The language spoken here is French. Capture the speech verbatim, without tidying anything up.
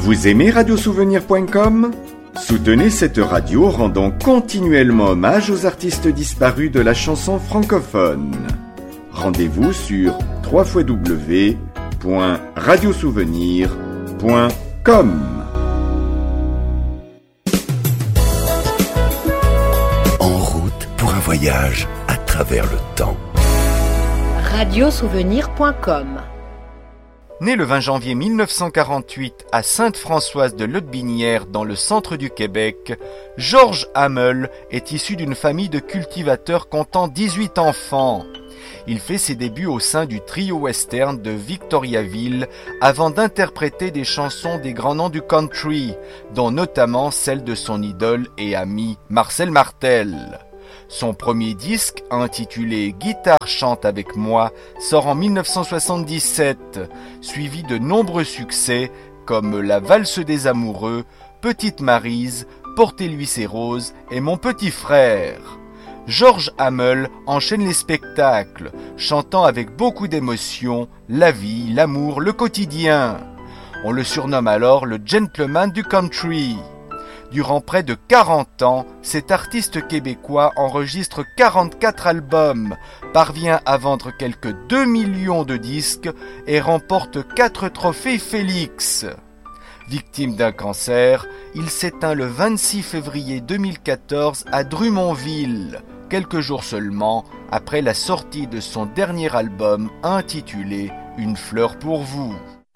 Vous aimez radiosouvenir point com ? Soutenez cette radio en rendant continuellement hommage aux artistes disparus de la chanson francophone. Rendez-vous sur w w w point radiosouvenir point com. En route pour un voyage à travers le temps. radiosouvenir point com. Né le vingt janvier mille neuf cent quarante-huit à Sainte-Françoise de Lotbinière dans le centre du Québec, Georges Hamel est issu d'une famille de cultivateurs comptant dix-huit enfants. Il fait ses débuts au sein du trio western de Victoriaville avant d'interpréter des chansons des grands noms du country, dont notamment celle de son idole et ami Marcel Martel. Son premier disque, intitulé « Guitare chante avec moi », sort en mille neuf cent soixante-dix-sept, suivi de nombreux succès comme « La valse des amoureux »,« Petite Maryse »,« Portez-lui ses roses » et « Mon petit frère ». Georges Hamel enchaîne les spectacles, chantant avec beaucoup d'émotion la vie, l'amour, le quotidien. On le surnomme alors le gentleman du country. Durant près de quarante ans, cet artiste québécois enregistre quarante-quatre albums, parvient à vendre quelques deux millions de disques et remporte quatre trophées Félix. Victime d'un cancer, il s'éteint le vingt-six février deux mille quatorze à Drummondville, quelques jours seulement après la sortie de son dernier album intitulé « Une fleur pour vous ».